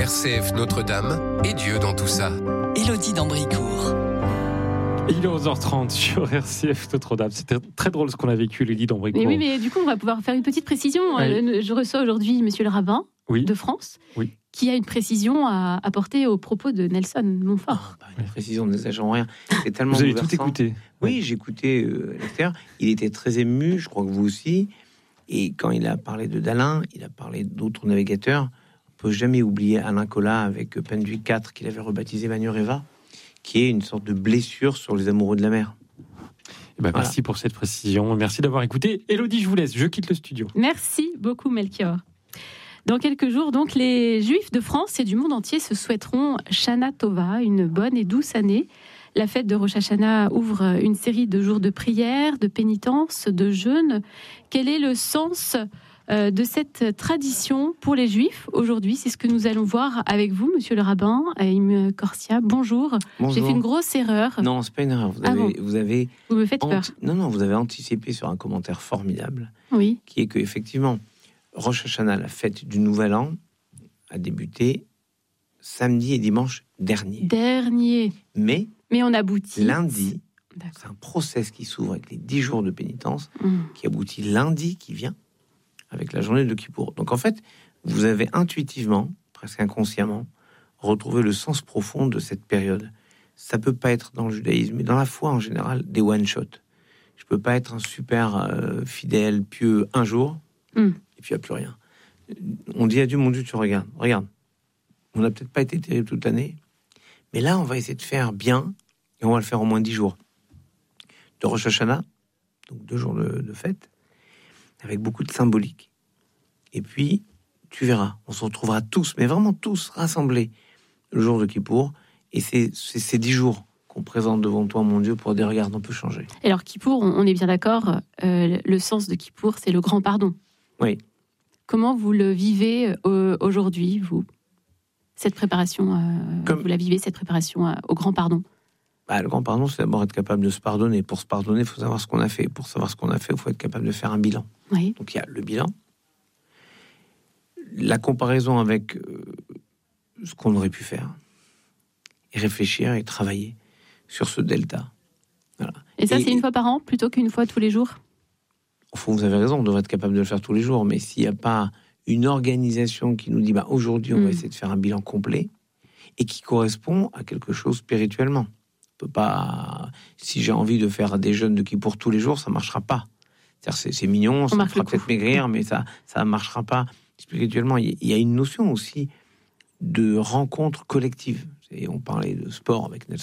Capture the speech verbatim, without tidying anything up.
R C F Notre-Dame et Dieu dans tout ça. Élodie d'Ambricourt. Il est onze heures trente sur R C F Notre-Dame. C'était très drôle ce qu'on a vécu, Élodie d'Ambricourt. Mais oui, mais du coup, on va pouvoir faire une petite précision. Oui. Je reçois aujourd'hui Monsieur le rabbin oui. de France, oui. qui a une précision à apporter aux propos de Nelson Montfort. Oh, bah, une précision, n'exagérons rien. C'est tellement vous avez bouleversant. tout écouté. Oui, oui. j'ai écouté euh, l'acteur. Il était très ému, je crois que vous aussi. Et quand il a parlé de Dalin, il a parlé d'autres navigateurs. On ne peut jamais oublier Alain Colas avec Penduic quatre, qu'il avait rebaptisé Manureva, qui est une sorte de blessure sur les amoureux de la mer. Eh ben, voilà. Merci pour cette précision. Merci d'avoir écouté. Élodie, je vous laisse. Je quitte le studio. Merci beaucoup, Melchior. Dans quelques jours, donc, les Juifs de France et du monde entier se souhaiteront Shana Tova, une bonne et douce année. La fête de Rosh Hashanah ouvre une série de jours de prière, de pénitence, de jeûne. Quel est le sens euh, de cette tradition pour les Juifs aujourd'hui? C'est ce que nous allons voir avec vous, Monsieur le rabbin, Haïm Korsia. Bonjour. Bonjour. J'ai fait une grosse erreur. Non, c'est pas une erreur. Vous ah avez, bon vous avez vous me faites anti- peur. Non, non, vous avez anticipé sur un commentaire formidable. Oui. Qui est que effectivement, Rosh Hashanah, la fête du Nouvel An, a débuté samedi et dimanche dernier. Dernier. Mais, Mais on aboutit. Lundi, D'accord. c'est un process qui s'ouvre avec les dix jours de pénitence, mmh. qui aboutit lundi qui vient, avec la journée de Kippour. Donc en fait, vous avez intuitivement, presque inconsciemment, retrouvé le sens profond de cette période. Ça peut pas être dans le judaïsme, mais dans la foi en général, des one-shot. Je peux pas être un super euh, fidèle, pieux un jour, mmh. et puis il n'y a plus rien. On dit à Dieu, mon Dieu, tu regardes, regarde. On n'a peut-être pas été terrible toute l'année, mais là, on va essayer de faire bien, et on va le faire en moins dix jours. De Rosh Hashanah, donc deux jours de, de fête, avec beaucoup de symbolique. Et puis, tu verras, on se retrouvera tous, mais vraiment tous, rassemblés, le jour de Kippour, et c'est, c'est ces dix jours qu'on présente devant toi, mon Dieu, pour dire, regarde, on peut changer. Et alors, Kippour, on est bien d'accord, euh, le sens de Kippour, c'est le grand pardon. Oui. Comment vous le vivez euh, aujourd'hui, vous, cette préparation, euh, Comme... vous la vivez, cette préparation euh, au grand pardon? Bah, le grand pardon, c'est d'abord être capable de se pardonner. Pour se pardonner, il faut savoir ce qu'on a fait. Pour savoir ce qu'on a fait, il faut être capable de faire un bilan. Oui. Donc, il y a le bilan. La comparaison avec euh, ce qu'on aurait pu faire. Et réfléchir et travailler sur ce delta. Voilà. Et ça, et, c'est une fois par an, plutôt qu'une fois tous les jours? Au fond, vous avez raison, on devrait être capable de le faire tous les jours. Mais s'il n'y a pas une organisation qui nous dit, bah, aujourd'hui, on mmh. va essayer de faire un bilan complet et qui correspond à quelque chose spirituellement. On peut pas, si j'ai envie de faire des jeûnes de Kippour tous les jours, ça marchera pas. C'est-à-dire, c'est, c'est mignon, on ça fera peut-être maigrir, mais ça, ça marchera pas spirituellement. Il y a une notion aussi de rencontre collective. Et on parlait de sport avec Nelson